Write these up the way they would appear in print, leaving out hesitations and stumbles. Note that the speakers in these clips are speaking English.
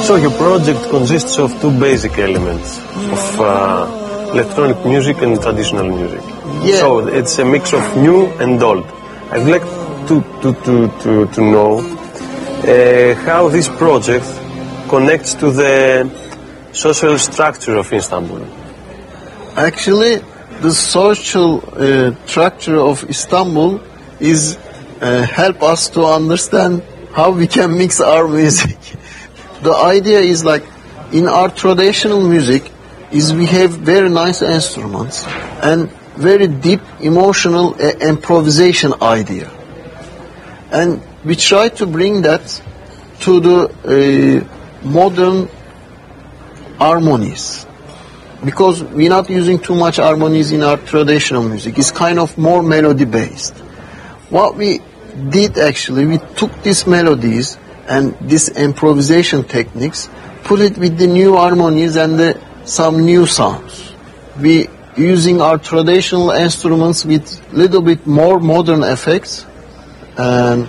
So your project consists of two basic elements of electronic music and traditional music. Yeah. So it's a mix of new and old. I'd like to know how this project connects to the social structure of Istanbul. Actually, the social structure of Istanbul is help us to understand how we can mix our music. The idea is like in our traditional music is we have very nice instruments and very deep emotional improvisation idea. And we try to bring that to the modern harmonies. Because we're not using too much harmonies in our traditional music. It's kind of more melody based. What we did actually, we took these melodies and this improvisation techniques, put it with the new harmonies and some new sounds. We using our traditional instruments with little bit more modern effects, and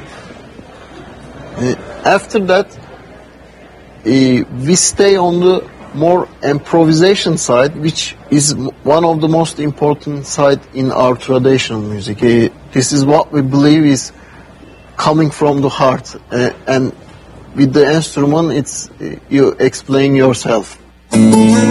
after that we stay on the more improvisation side, which is one of the most important side in our traditional music. This is what we believe is coming from the heart, and with the instrument, it's you explain yourself.